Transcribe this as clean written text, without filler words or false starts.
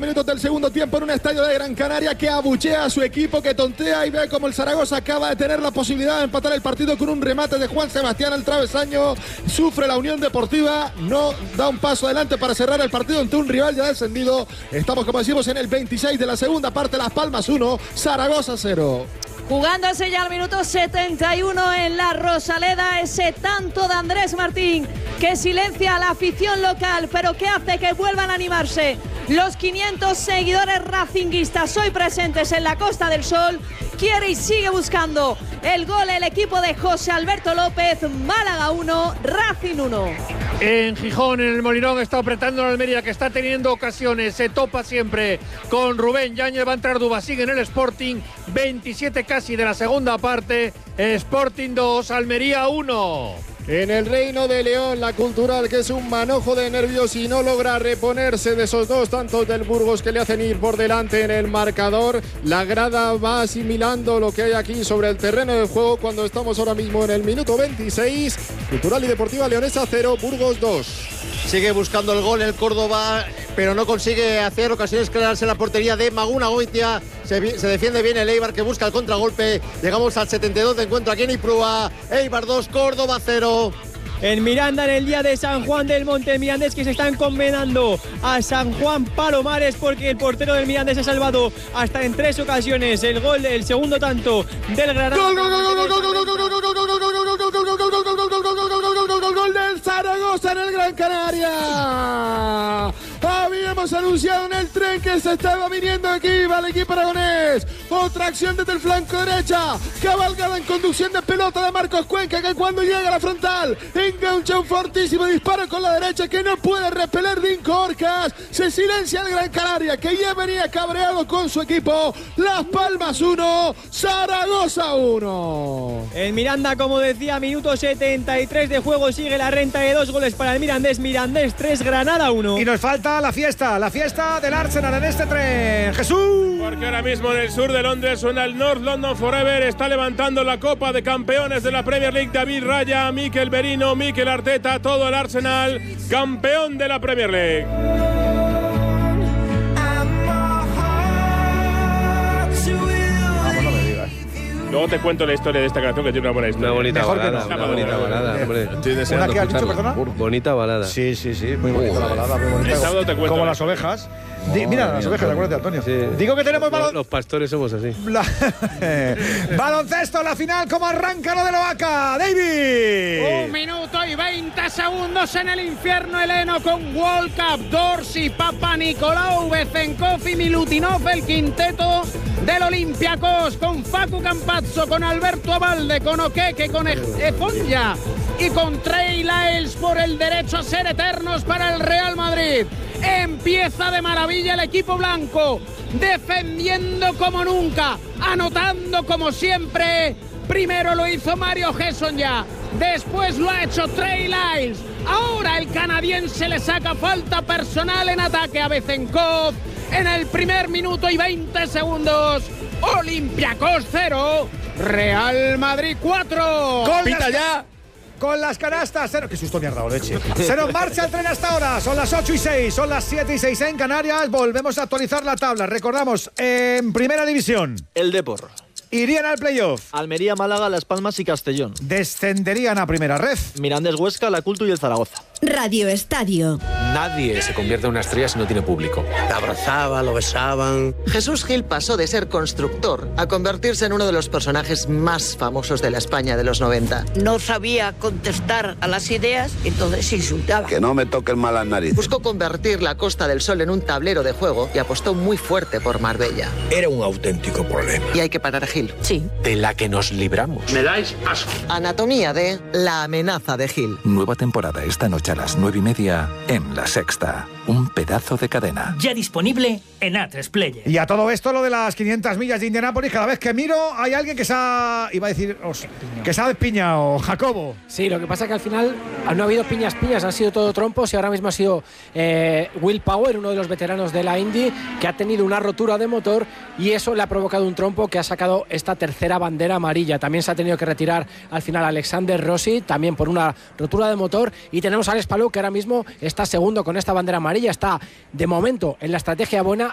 minutos del segundo tiempo en un estadio de Gran Canaria que abuchea a su equipo, que tontea y ve como el Zaragoza acaba de tener la posibilidad de empatar el partido con un remate de Juan Sebastián al travesaño. Sufre la Unión Deportiva, no da un paso adelante para cerrar el partido ante un rival ya descendido. Estamos, como decimos, en el 26 de la segunda parte. Las Palmas 1, Zaragoza 0. Jugándose ya al minuto 71 en la Rosaleda, ese tanto de Andrés Martín que silencia a la afición local, pero que hace que vuelvan a animarse los 500 seguidores racinguistas hoy presentes en la Costa del Sol. Quiere y sigue buscando el gol el equipo de José Alberto López. Málaga 1, Racing 1. En Gijón, en el Molinón, está apretando la Almería, que está teniendo ocasiones, se topa siempre con Rubén Yáñez. Va a entrar Dubasín en el Sporting, 27 casi de la segunda parte. Sporting 2, Almería 1. En el Reino de León, la Cultural, que es un manojo de nervios y no logra reponerse de esos dos tantos del Burgos que le hacen ir por delante en el marcador. La grada va asimilando lo que hay aquí sobre el terreno de juego cuando estamos ahora mismo en el minuto 26. Cultural y Deportiva Leonesa 0, Burgos 2. Sigue buscando el gol el Córdoba, pero no consigue hacer ocasiones claras en la portería de Maguna Goitia. Se defiende bien el Eibar, que busca el contragolpe. Llegamos al 72 de encuentro aquí en Ipurúa. Eibar 2, Córdoba 0. En Miranda, en el día de San Juan del Monte, Mirandés que se están condenando a San Juan Palomares porque el portero del Mirandés ha salvado hasta en 3 ocasiones el gol, el segundo tanto del Granada. Gol del Zaragoza en el Gran Canaria. Habíamos anunciado en el tren que se estaba viniendo aquí, va el equipo aragonés. Otra acción desde el flanco derecha, cabalgada en conducción de pelota de Marcos Cuenca, que cuando llega a la frontal engancha un fortísimo disparo con la derecha que no puede repeler Dinko Orcas. Se silencia el Gran Canaria, que ya venía cabreado con su equipo. Las Palmas 1, Zaragoza 1. En Miranda, como decía, minuto 73 de juego, sigue la renta de 2 goles para el Mirandés. Mirandés 3, Granada 1. Y nos falta la fiesta del Arsenal en este tren. Jesús. Porque ahora mismo en el sur de Londres suena el North London Forever. Está levantando la Copa de Campeones de la Premier League David Raya, Mikel Merino, Mikel Arteta, todo el Arsenal campeón de la Premier League. Luego te cuento la historia de esta canción, que tiene una buena historia. Una bonita Mejor balada. que no. Una bonita balada, hombre. Estoy deseando ¿Una que has dicho, escucharla. perdona? Bonita balada. Sí, muy bonita la balada. Muy bonita. El sábado te cuento. Como las ovejas. Mira, las ovejas, acuérdate, Antonio. Sí. Digo que tenemos Los pastores somos así. baloncesto, la final, ¿cómo arranca lo de la vaca? David. 1 minuto y 20 segundos en el infierno heleno con World Cup, Dorsey, Papa Nicolau, Bezenkov y Milutinov, el quinteto del Olympiacos, con Facu Campazzo, con Alberto Abalde, con Okeke, con Efonja y con Trey Lyles por el derecho a ser eternos para el Real Madrid. Empieza de maravilla el equipo blanco, defendiendo como nunca, anotando como siempre. Primero lo hizo Mario Hesonja, después lo ha hecho Trey Lyles. Ahora el canadiense le saca falta personal en ataque a Bezenkov. En el primer minuto y 20 segundos, Olympiacos 0, Real Madrid 4. ¡Pita ya! Con las canastas, qué susto me ha dado, leche. Se nos marcha el tren hasta ahora. Son las 8:06, son las 7:06 en Canarias. Volvemos a actualizar la tabla. Recordamos, en Primera División, el Depor. Irían al playoff. Almería, Málaga, Las Palmas y Castellón. Descenderían a Primera Red. Mirandés, Huesca, La Cultu y el Zaragoza. Radio Estadio. Nadie se convierte en una estrella si no tiene público. Te abrazaban, lo besaban. Jesús Gil pasó de ser constructor a convertirse en uno de los personajes más famosos de la España de los 90. No sabía contestar a las ideas, entonces insultaba. Que no me toquen mal las narices. Buscó convertir la Costa del Sol en un tablero de juego y apostó muy fuerte por Marbella. Era un auténtico problema. Y hay que parar a Gil. Sí. De la que nos libramos. Me dais asco. Anatomía de La amenaza de Gil. Nueva temporada esta noche a las 9:30 en La Sexta. Un pedazo de cadena. Ya disponible en A3 Player. Y a todo esto, lo de las 500 millas de Indianápolis, cada vez que miro hay alguien que se ha... Iba a decir... que se ha despiñado, Jacobo. Sí, lo que pasa es que al final no ha habido piñas, han sido todo trompos y ahora mismo ha sido Will Power, uno de los veteranos de la Indy, que ha tenido una rotura de motor y eso le ha provocado un trompo que ha sacado esta tercera bandera amarilla. También se ha tenido que retirar al final Alexander Rossi, también por una rotura de motor, y tenemos a Alex Palou, que ahora mismo está segundo con esta bandera amarilla. Está de momento en la estrategia buena,